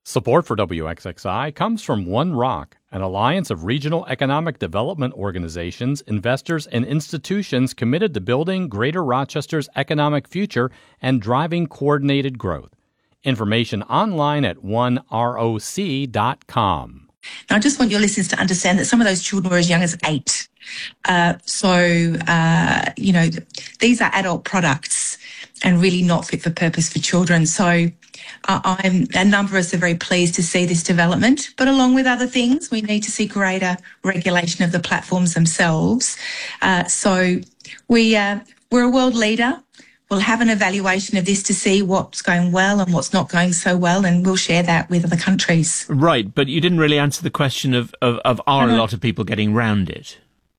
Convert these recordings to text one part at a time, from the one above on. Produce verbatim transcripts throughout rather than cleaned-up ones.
Support for W X X I comes from One Rock, an alliance of regional economic development organizations, investors, and institutions committed to building Greater Rochester's economic future and driving coordinated growth. Information online at one roc dot com. Now, I just want your listeners to understand that some of those children were as young as eight. Uh, so, uh, you know, these are adult products and really not fit for purpose for children. So uh, I'm, a number of us are very pleased to see this development, but along with other things, we need to see greater regulation of the platforms themselves. Uh, so we, uh, we're a world leader. We'll have an evaluation of this to see what's going well and what's not going so well, and we'll share that with other countries. Right, but you didn't really answer the question of, of, of are uh-huh. a lot of people getting round it?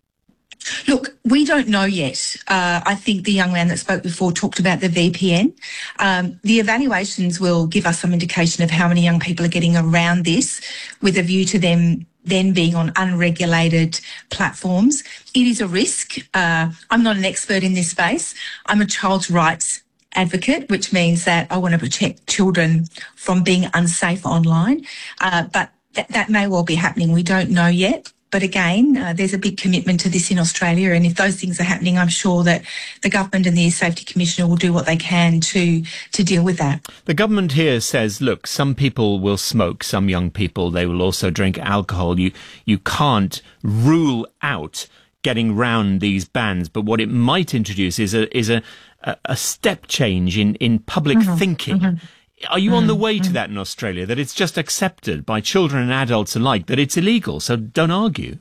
Look, we don't know yet. Uh, I think the young man that spoke before talked about the V P N. Um, the evaluations will give us some indication of how many young people are getting around this, with a view to them then being on unregulated platforms. It is a risk. Uh, I'm not an expert in this space. I'm a child's rights advocate, which means that I want to protect children from being unsafe online. Uh, but th- that may well be happening. We don't know yet. But again, uh, there's a big commitment to this in Australia, and if those things are happening, I'm sure that the government and the Safety Commissioner will do what they can to to deal with that. The government here says, look, some people will smoke, some young people, they will also drink alcohol. You you can't rule out getting round these bans, but what it might introduce is a is a a, a step change in in public mm-hmm. thinking. Mm-hmm. Are you mm, on the way to that in Australia, that it's just accepted by children and adults alike, that it's illegal, so don't argue?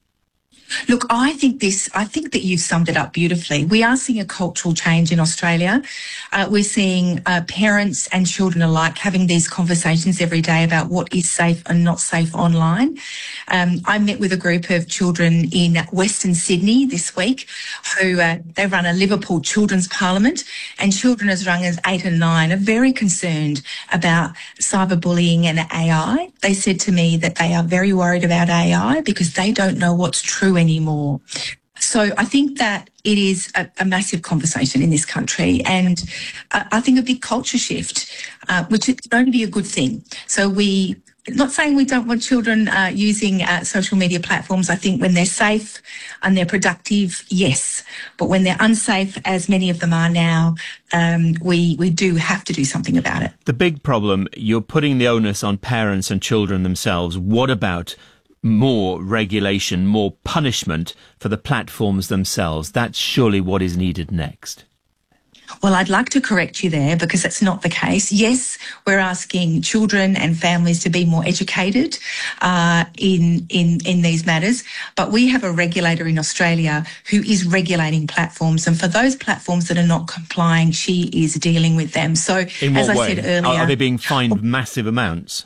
Look, I think this, I think that you've summed it up beautifully. We are seeing a cultural change in Australia. Uh, we're seeing uh, parents and children alike having these conversations every day about what is safe and not safe online. Um, I met with a group of children in Western Sydney this week who, uh, they run a Liverpool Children's Parliament, and children as young as eight and nine are very concerned about cyberbullying and A I. They said to me that they are very worried about A I because they don't know what's true anymore. So I think that it is a, a massive conversation in this country, and uh, I think a big culture shift, uh, which is going to be a good thing. So we, not saying we don't want children uh, using uh, social media platforms. I think when they're safe and they're productive, yes. But when they're unsafe, as many of them are now, um, we, we do have to do something about it. The big problem, you're putting the onus on parents and children themselves. What about more regulation, more punishment for the platforms themselves? That's surely what is needed next. Well, I'd like to correct you there, because that's not the case. Yes, we're asking children and families to be more educated uh, in, in, in these matters, but we have a regulator in Australia who is regulating platforms, and for those platforms that are not complying, she is dealing with them. So, in what as I way? said earlier, Are they being fined massive amounts?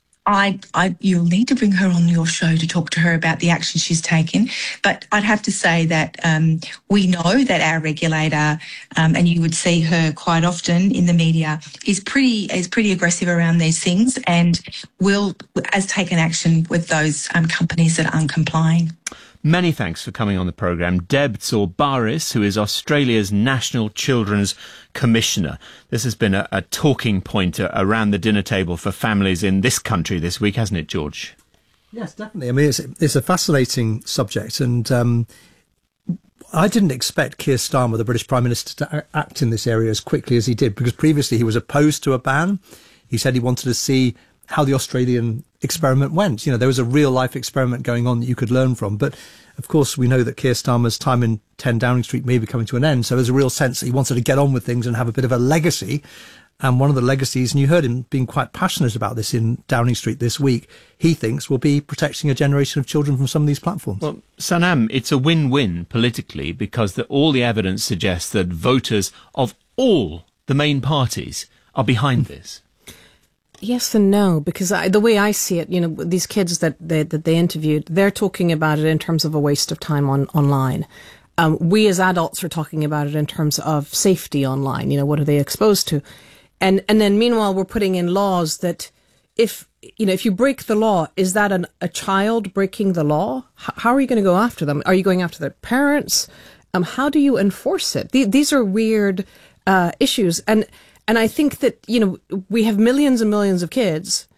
I, I, you'll need to bring her on your show to talk to her about the action she's taken. But I'd have to say that um, we know that our regulator, um, and you would see her quite often in the media, is pretty is pretty aggressive around these things, and will has taken action with those um, companies that are uncomplying. Many thanks for coming on the programme. Deb Zourbaris, who is Australia's National Children's Commissioner. This has been a, a talking point around the dinner table for families in this country this week, hasn't it, George? Yes, definitely. I mean, it's, it's a fascinating subject, and um, I didn't expect Keir Starmer, the British Prime Minister, to act in this area as quickly as he did, because previously he was opposed to a ban. He said he wanted to see how the Australian experiment went. You know, there was a real life experiment going on that you could learn from. But of course, we know that Keir Starmer's time in ten Downing Street may be coming to an end. So there's a real sense that he wanted to get on with things and have a bit of a legacy. And one of the legacies, and you heard him being quite passionate about this in Downing Street this week, he thinks will be protecting a generation of children from some of these platforms. Well, Sanam, it's a win-win politically, because the, all the evidence suggests that voters of all the main parties are behind this. Yes and no, because I, the way I see it, you know, these kids that they, that they interviewed, they're talking about it in terms of a waste of time on online. Um, we as adults are talking about it in terms of safety online. You know, what are they exposed to? And and then meanwhile, we're putting in laws that if, you know, if you break the law, is that an, a child breaking the law? H- how are you going to go after them? Are you going after their parents? Um, how do you enforce it? Th- these are weird uh, issues. And And I think that, you know, we have millions and millions of kids